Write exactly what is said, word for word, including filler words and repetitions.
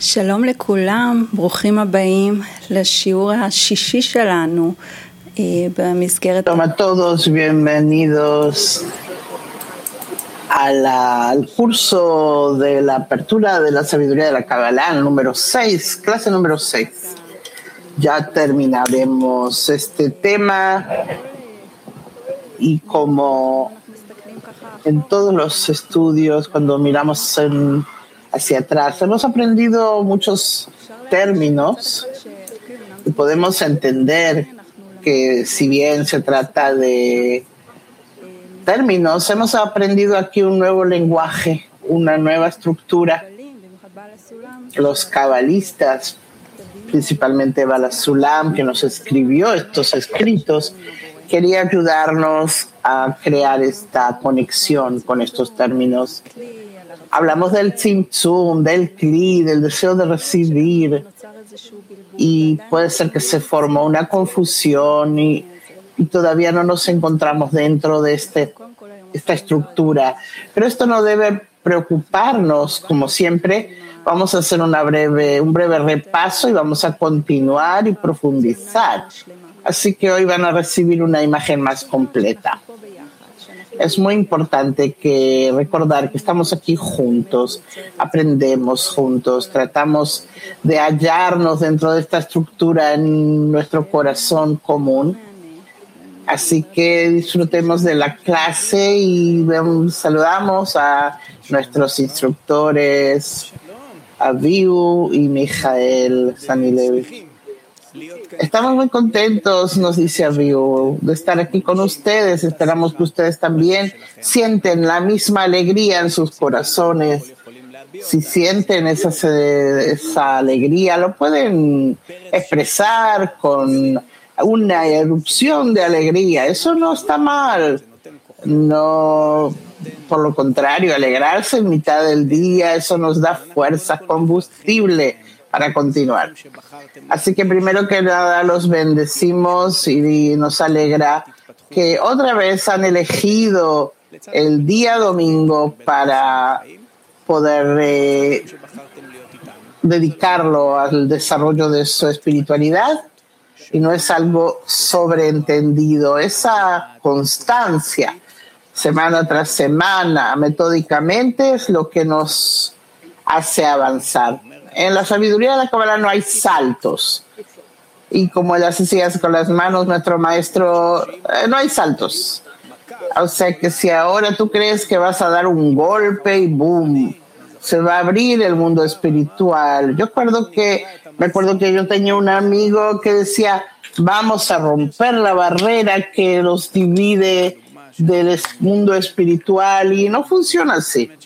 שלום לכולם, ברוכים הבאים לשיעור השישי שלנו במסגרת... Hola a todos, bienvenidos a la- al curso de la apertura de la sabiduría de la Kabbalah, el número seis, clase número seis. Ya terminaremos este tema y como en todos los estudios, cuando miramos en- hacia atrás, hemos aprendido muchos términos y podemos entender que si bien se trata de términos, hemos aprendido aquí un nuevo lenguaje, una nueva estructura. Los cabalistas, principalmente Bala Sulam, que nos escribió estos escritos, quería ayudarnos a crear esta conexión con estos términos. Hablamos del tzimtzum, del kli, del deseo de recibir, y puede ser que se formó una confusión y, y todavía no nos encontramos dentro de este, esta estructura. Pero esto no debe preocuparnos, como siempre. Vamos a hacer una breve, un breve repaso y vamos a continuar y profundizar. Así que hoy van a recibir una imagen más completa. Es muy importante que recordar que estamos aquí juntos, aprendemos juntos, tratamos de hallarnos dentro de esta estructura en nuestro corazón común. Así que disfrutemos de la clase y ven- saludamos a nuestros instructores, Aviu y Mijael Sanilevi. Estamos muy contentos, nos dice Aviu, de estar aquí con ustedes. Esperamos que ustedes también sienten la misma alegría en sus corazones. Si sienten esa, esa alegría, lo pueden expresar con una erupción de alegría. Eso no está mal. No, por lo contrario, alegrarse en mitad del día, eso nos da fuerza, combustible para continuar. Así que primero que nada los bendecimos y nos alegra que otra vez han elegido el día domingo para poder eh, dedicarlo al desarrollo de su espiritualidad, y no es algo sobreentendido. Esa constancia semana tras semana, metódicamente, es lo que nos hace avanzar. En la sabiduría de la Kabbalah no hay saltos. Y como él hacía con las manos, nuestro maestro, eh, no hay saltos. O sea que si ahora tú crees que vas a dar un golpe y boom, se va a abrir el mundo espiritual. Yo acuerdo que, me acuerdo que yo tenía un amigo que decía, vamos a romper la barrera que nos divide del es- mundo espiritual, y no funciona así.